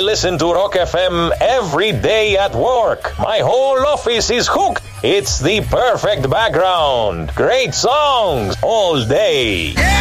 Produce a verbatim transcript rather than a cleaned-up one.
listen to Rock F M every day at work. My whole office is hooked. It's the perfect background. Great songs all day.